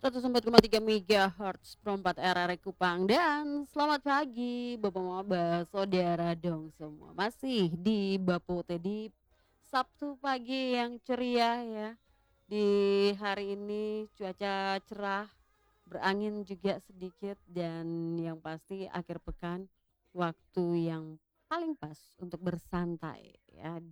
104,3 MHz Perempat RRI Kupang dan selamat pagi Bapak Maba, saudara dong semua. Masih di Bapu Tedi Sabtu pagi yang ceria ya. Di hari ini cuaca cerah, berangin juga sedikit dan yang pasti akhir pekan waktu yang paling pas untuk bersantai ya